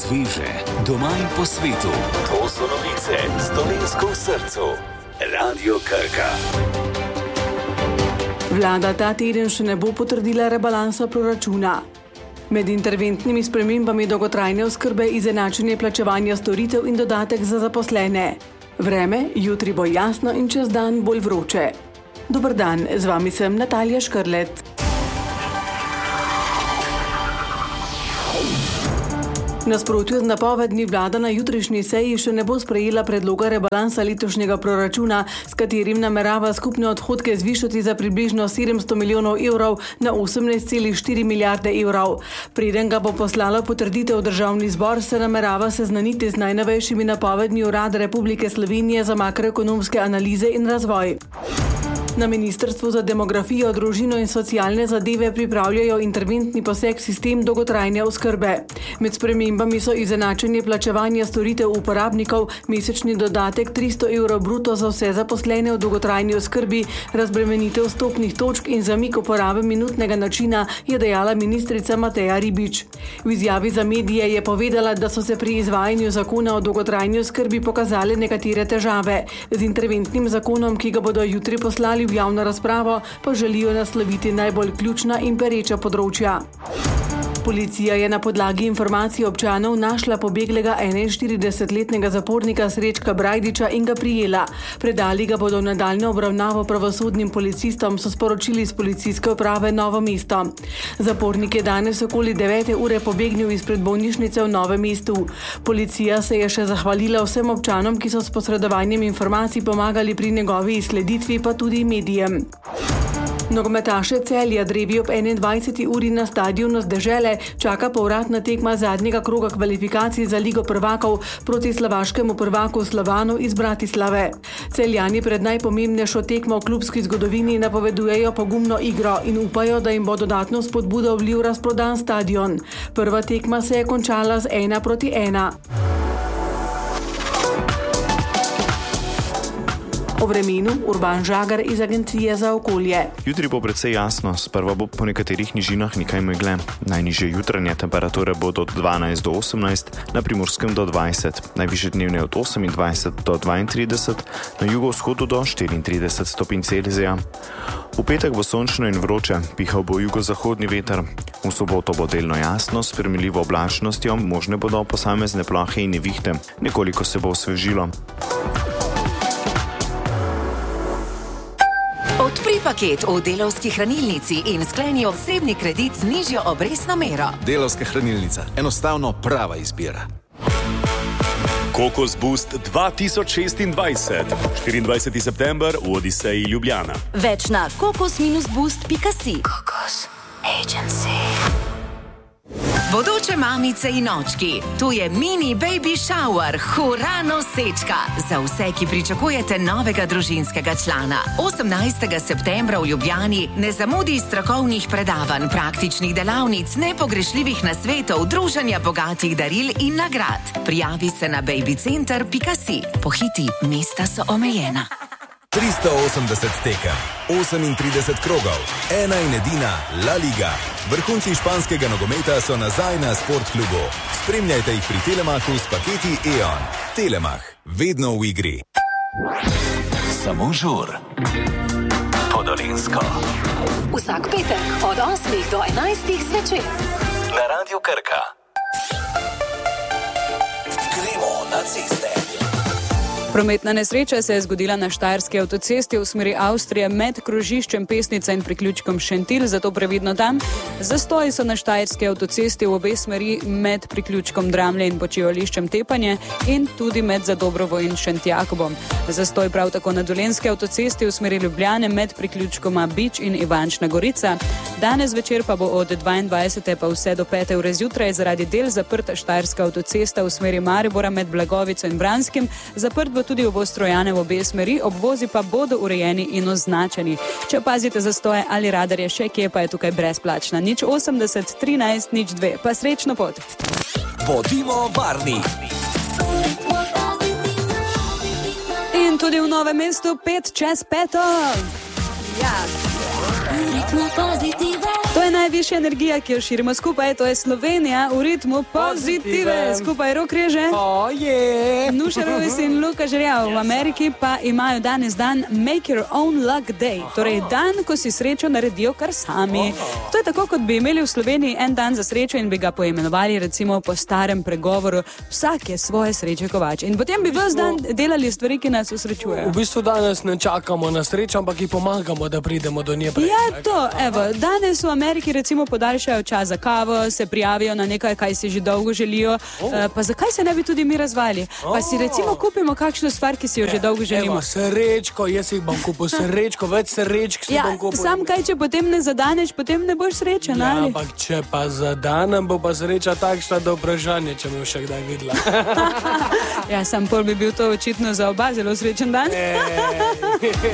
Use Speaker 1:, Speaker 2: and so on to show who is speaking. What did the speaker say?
Speaker 1: Sveže, doma in po svetu. To so novice s Dolenjsko v srcu. Radio Krka.
Speaker 2: Vlada ta teden še ne bo potrdila rebalansa proračuna. Med interventnimi spremembami dolgotrajne oskrbe izenačenje plačevanja storitev in dodatek za zaposlene. Vreme, jutri bo jasno in čez dan bolj vroče. Dober dan, z vami sem Natalija Škrlet. Nasprotju z napovedmi vlada na jutrišnji seji še ne bo sprejela predloga rebalansa letošnjega proračuna, s katerim namerava skupne odhodke zvišati za približno 700 milijonov evrov na 18,4 milijarde evrov. Preden ga bo poslala potrditev državni zbor, se namerava seznaniti z najnovejšimi napovedmi Urada Republike Slovenije za makroekonomske analize in razvoj. Na Ministrstvu za demografijo, družino in socialne zadeve pripravljajo interventni poseg sistem dolgotrajne oskrbe. Med spremembami so izenačenje plačevanja storitev uporabnikov, mesečni dodatek 300 evrov bruto za vse zaposlene v dolgotrajni oskrbi, razbremenitev vstopnih točk in zamik uporabe minutnega načina, je dejala ministrica Mateja Ribič. V izjavi za medije je povedala, da so se pri izvajanju zakona o dolgotrajni oskrbi pokazale nekatere težave. Z interventnim zakonom, ki ga bodo jutri poslali v javno razpravo, pa želijo nasloviti najbolj ključna in pereča področja. Policija je na podlagi informacij občanov našla pobeglega 41-letnega zapornika Srečka Brajdiča in ga prijela. Predali ga bodo v nadaljnjo obravnavo pravosodnim policistom, so sporočili iz policijske uprave Novo mesto. Zapornik je danes okoli 9. ure pobegnil izpred bolnišnice v Novem mestu. Policija se je še zahvalila vsem občanom, ki so s posredovanjem informacij pomagali pri njegovi izsleditvi, pa tudi medijem. Nogometaše Celja drevi ob 21. uri na stadionu z Dežele čaka povratna tekma zadnjega kroga kvalifikacij za Ligo prvakov proti slovaškemu prvaku Slovanu iz Bratislave. Celjani pred najpomembnejšo tekmo v klubski zgodovini napovedujejo pogumno igro in upajo, da jim bo dodatno spodbudo vlil razprodan stadion. Prva tekma se je končala z 1-1. O vremenu Urban Žagar iz Agencije za okolje.
Speaker 3: Jutri bo precej jasno, sprva bo po nekaterih nižinah nekaj megle. Najnižje jutranje temperature bodo od 12 do 18, na Primorskem do 20, najvišje dnevne od 28 do 32, na jugovzhodu do 34 stopinj Celzija. V petek bo sončno in vroče, pihal bo jugozahodni veter. V soboto bo delno jasno, s primerljivo oblačnostjo, možne bodo posamezne plohe in nevihte. Nekoliko se bo osvežilo.
Speaker 4: Odpri paket v Delavski hranilnici in skleni osebni kredit z nižjo obrestno mero.
Speaker 5: Delavska hranilnica. Enostavno prava izbira.
Speaker 6: Kokos Boost 2026. 24. september v Odiseji Ljubljana.
Speaker 4: Več na kokos-boost.si.
Speaker 7: Kokos Agency.
Speaker 4: Bodoče mamice in očki, tu je mini baby shower, hura nosečka. Za vse, ki pričakujete novega družinskega člana. 18. septembra v Ljubljani ne zamudi strokovnih predavanj, praktičnih delavnic, nepogrešljivih nasvetov, druženja bogatih daril in nagrad. Prijavi se na babycenter.si. Pohiti, mesta so omejena.
Speaker 5: 380 tekem, 38 krogov, ena in edina La Liga. Vrhunci španskega nogometa so nazaj na Sportklubu. Spremljajte jih pri Telemachu s paketi E.ON. Telemach, vedno v igri.
Speaker 1: Samo žur. Podolensko.
Speaker 7: Vsak petek od 8 do 11 zvečer.
Speaker 1: Na Radio Krka. Gremo na ceste.
Speaker 8: Prometna nesreča se je zgodila na štajerski avtocesti v smeri Avstrije med krožiščem Pesnica in priključkom Šentilj, zato previdno tam. Zastoji so na štajerski avtocesti v obe smeri med priključkom Dramlje in počivališčem Tepanje in tudi med Zadobrovo in Šentjakobom. Zastoj prav tako na Dolenjski avtocesti v smeri Ljubljane med priključkoma Bič in Ivančna Gorica. Danes večer pa bo od 22. pa vse do 5. ure zjutraj zaradi del zaprta štajerska avtocesta v smeri Maribora med Blagovico in Vranskim, zaprt bo tudi Obostrojane v obe smeri, obvozi pa bodo urejeni in označeni. Če opazite zastoje ali radarje še kje, pa je tukaj brezplačna. 080 13 02. Pa srečno pot.
Speaker 1: Bodimo varni.
Speaker 8: In tudi v Novem mestu 5 čez 5. Ja. To je najvišja energija, ki jo širimo skupaj, to je Slovenija v ritmu pozitive. Skupaj rok reže. Nuša Rojs in Luka Žerjav v Ameriki pa imajo danes dan Make Your Own Luck Day, torej dan, ko si srečo naredijo kar sami. To je tako, kot bi imeli v Sloveniji en dan za srečo in bi ga poimenovali recimo po starem pregovoru vsak je svoje sreče kovač. In potem bi ves dan delali stvari, ki nas usrečujejo.
Speaker 9: V bistvu danes ne čakamo na srečo, ampak ji pomagamo, da pridemo do nje prej.
Speaker 8: Ja, to, evo, danes v Ameriki recimo podaljšajo čas za kavo, se prijavijo na nekaj, kaj si že dolgo želijo, pa zakaj se ne bi tudi mi razvali? Pa si recimo kupimo kakšno stvar, ki si jo že dolgo želimo.
Speaker 9: Evo, srečko, jaz jih bom kupil, srečko, več srečk si bom kupil.
Speaker 8: Sam kaj, če potem ne zadaneš, potem ne boš srečen, ali?
Speaker 9: Ampak če pa zadanem, bo pa sreča takšna do vprašanja, če me še kdaj videla.
Speaker 8: Ja, sam pol bi bil to očitno za oba zelo srečen dan.